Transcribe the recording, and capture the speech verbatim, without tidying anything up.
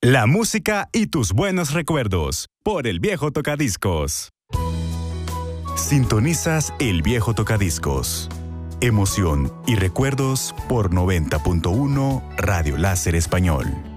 La música y tus buenos recuerdos por El Viejo Tocadiscos. Sintonizas El Viejo Tocadiscos. Emoción y recuerdos por noventa punto uno Radio Láser Español.